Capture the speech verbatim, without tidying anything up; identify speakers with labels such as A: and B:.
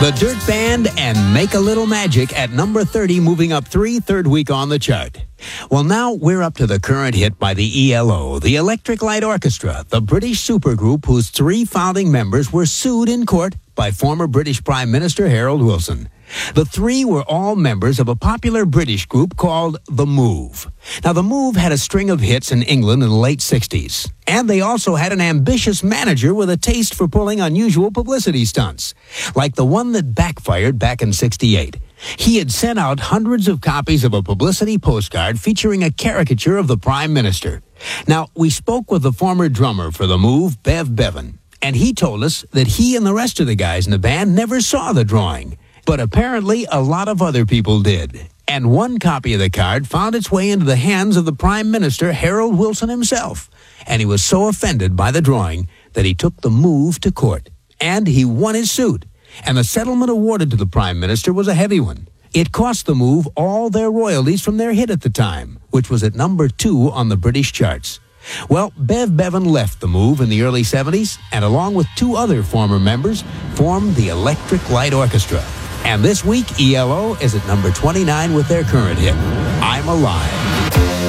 A: The Dirt Band and Make a Little Magic at number thirty, moving up three, third week on the chart. Well, now we're up to the current hit by the E L O, the Electric Light Orchestra, the British supergroup whose three founding members were sued in court by former British Prime Minister Harold Wilson. The three were all members of a popular British group called The Move. Now, The Move had a string of hits in England in the late sixties, and they also had an ambitious manager with a taste for pulling unusual publicity stunts, like the one that backfired back in sixty-eight. He had sent out hundreds of copies of a publicity postcard featuring a caricature of the Prime Minister. Now, we spoke with the former drummer for The Move, Bev Bevan, and he told us that he and the rest of the guys in the band never saw the drawing. But apparently a lot of other people did. And one copy of the card found its way into the hands of the Prime Minister, Harold Wilson himself. And he was so offended by the drawing that he took The Move to court. And he won his suit. And the settlement awarded to the Prime Minister was a heavy one. It cost The Move all their royalties from their hit at the time, which was at number two on the British charts. Well, Bev Bevan left The Move in the early seventies, and along with two other former members, formed the Electric Light Orchestra. And this week, E L O is at number twenty-nine with their current hit, I'm Alive.